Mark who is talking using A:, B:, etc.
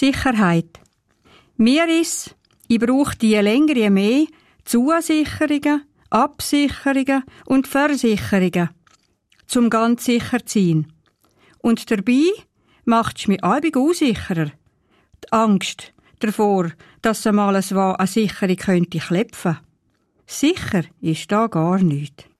A: Sicherheit. Mir ist, ich brauche je länger je mehr Zusicherungen, Absicherungen und Versicherungen, zum ganz sicher zu sein. Und dabei macht es mich allbig unsicherer. Die Angst davor, dass einmal eine Sicherung könnte klepfen. Sicher ist da gar nichts.